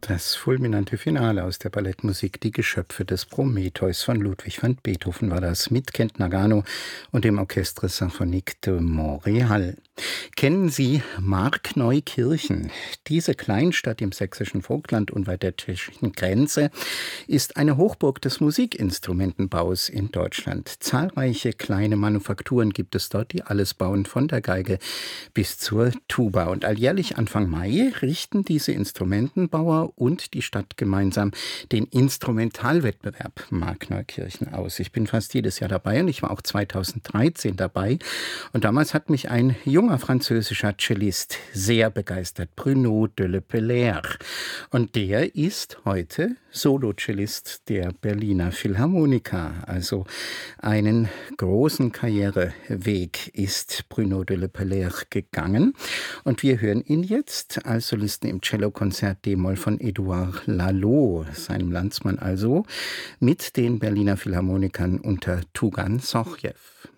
Das fulminante Finale aus der Ballettmusik »Die Geschöpfe des Prometheus« von Ludwig van Beethoven war das mit Kent Nagano und dem Orchestre Symphonique de Montréal. Kennen Sie Markneukirchen? Diese Kleinstadt im sächsischen Vogtland unweit der tschechischen Grenze ist eine Hochburg des Musikinstrumentenbaus in Deutschland. Zahlreiche kleine Manufakturen gibt es dort, die alles bauen, von der Geige bis zur Tuba. Und alljährlich Anfang Mai richten diese Instrumentenbauer und die Stadt gemeinsam den Instrumentalwettbewerb Markneukirchen aus. Ich bin fast jedes Jahr dabei und ich war auch 2013 dabei. Und damals hat mich ein junger französischer Cellist sehr begeistert, Bruno de Le Pellaire. Und der ist heute Solo-Cellist der Berliner Philharmoniker. Also einen großen Karriereweg ist Bruno de Le Pellaire gegangen. Und wir hören ihn jetzt als Solisten im Cellokonzert D-Moll von Edouard Lalo, seinem Landsmann also, mit den Berliner Philharmonikern unter Tugan Sochjew.